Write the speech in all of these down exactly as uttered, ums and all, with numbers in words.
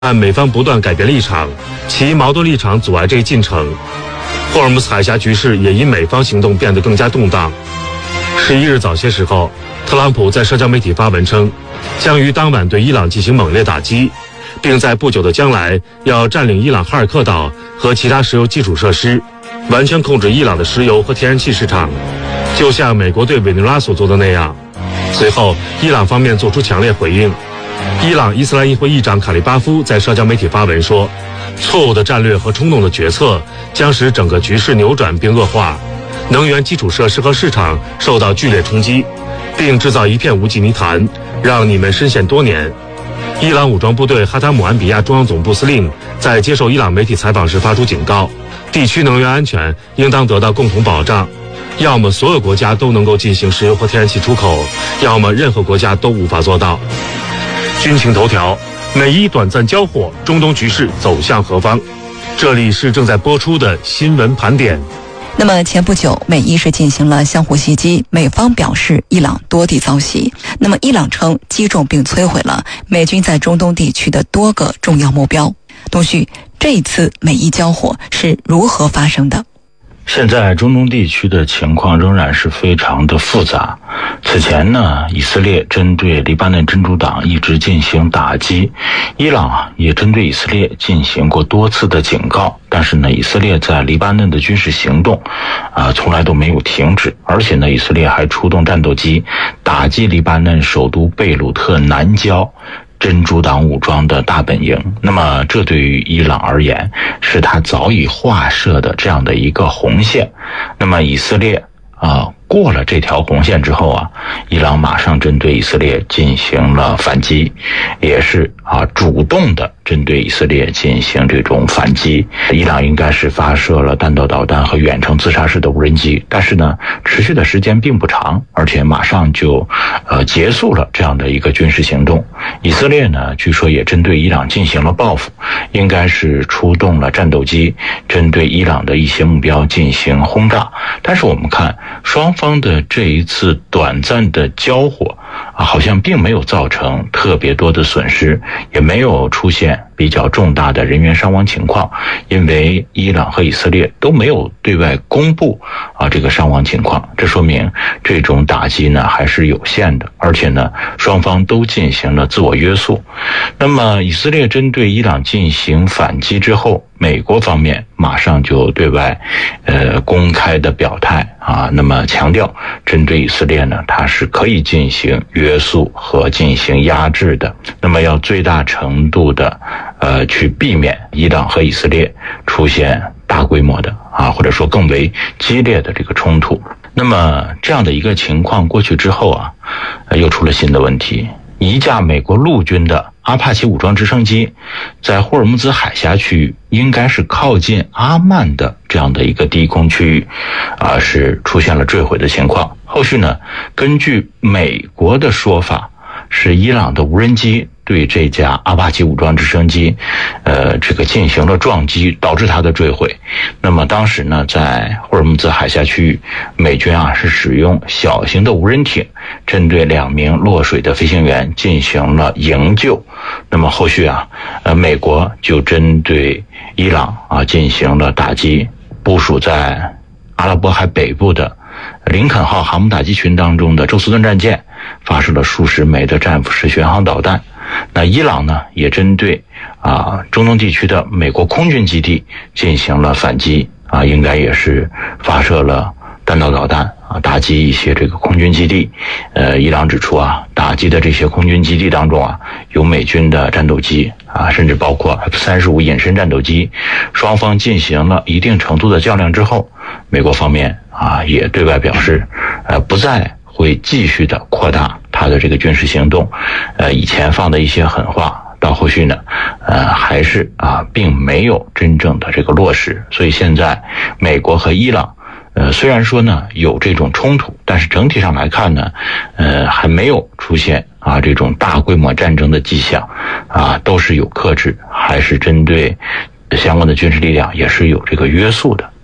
但美方不断改变立场，其矛盾立场阻碍这一进程。霍尔木兹海峡局势也因美方行动变得更加动荡。十一日早些时候，特朗普在社交媒体发文称，将于当晚对伊朗进行猛烈打击，并在不久的将来要占领伊朗哈尔克岛和其他石油基础设施，完全控制伊朗的石油和天然气市场，就像美国对委内瑞拉所做的那样。随后，伊朗方面作出强烈回应。伊朗伊斯兰议会议长卡利巴夫在社交媒体发文说，错误的战略和冲动的决策将使整个局势扭转并恶化，能源基础设施和市场受到剧烈冲击，并制造一片无际泥潭，让你们深陷多年。伊朗武装部队哈塔姆安比亚中央总部司令在接受伊朗媒体采访时发出警告，地区能源安全应当得到共同保障，要么所有国家都能够进行石油和天然气出口，要么任何国家都无法做到。军情头条：美伊短暂交火，中东局势走向何方？这里是正在播出的新闻盘点。 那么前不久，美伊是进行了相互袭击，美方表示伊朗多地遭袭，那么伊朗称击中并摧毁了美军在中东地区的多个重要目标。东旭，这一次美伊交火是如何发生的？ 现在中东地区的情况仍然是非常的复杂。此前呢，以色列针对黎巴嫩真主党一直进行打击，伊朗啊也针对以色列进行过多次的警告，但是呢，以色列在黎巴嫩的军事行动啊、呃、从来都没有停止，而且呢，以色列还出动战斗机打击黎巴嫩首都贝鲁特南郊真主党武装的大本营。那么这对于伊朗而言是他早已划设的这样的一个红线。那么以色列啊、呃、过了这条红线之后啊，伊朗马上针对以色列进行了反击，也是啊主动的针对以色列进行这种反击。伊朗应该是发射了弹道导弹和远程自杀式的无人机，但是呢，持续的时间并不长，而且马上就呃结束了这样的一个军事行动。以色列呢，据说也针对伊朗进行了报复，应该是出动了战斗机针对伊朗的一些目标进行轰炸。但是我们看双方的这一次短暂的交火啊，好像并没有造成特别多的损失，也没有出现比较重大的人员伤亡情况，因为伊朗和以色列都没有对外公布啊这个伤亡情况，这说明这种打击呢还是有限的，而且呢双方都进行了自我约束。那么以色列针对伊朗进行反击之后，美国方面马上就对外呃公开的表态啊，那么强调针对以色列呢，它是可以进行约束和进行压制的，那么要最大程度的呃去避免伊朗和以色列出现大规模的啊或者说更为激烈的这个冲突。那么这样的一个情况过去之后啊，呃、又出了新的问题。一架美国陆军的阿帕奇武装直升机在霍尔木兹海峡区域，应该是靠近阿曼的这样的一个低空区域啊，是出现了坠毁的情况。后续呢，根据美国的说法，是伊朗的无人机对这架阿帕奇武装直升机呃这个进行了撞击，导致它的坠毁。那么当时呢，在霍尔木兹海峡区域，美军啊是使用小型的无人艇针对两名落水的飞行员进行了营救。那么后续啊呃美国就针对伊朗啊进行了打击，部署在阿拉伯海北部的林肯号航母打击群当中的宙斯盾战舰发射了数十枚的战斧式巡航导弹。那伊朗呢，也针对啊中东地区的美国空军基地进行了反击啊，应该也是发射了弹道导弹啊，打击一些这个空军基地。呃，伊朗指出啊，打击的这些空军基地当中啊，有美军的战斗机啊，甚至包括 F 三十五 隐身战斗机。双方进行了一定程度的较量之后，美国方面啊也对外表示，呃，不再会继续的扩大他的这个军事行动。呃，以前放的一些狠话，到后续呢，呃，还是啊，并没有真正的这个落实。所以现在美国和伊朗，呃，虽然说呢有这种冲突，但是整体上来看呢，呃，还没有出现啊这种大规模战争的迹象，啊，都是有克制，还是针对相关的军事力量也是有这个约束的。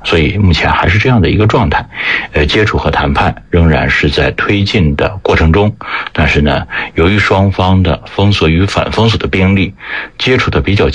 所以目前还是这样的一个状态。呃，接触和谈判仍然是在推进的过程中，但是呢，由于双方的封锁与反封锁的兵力接触的比较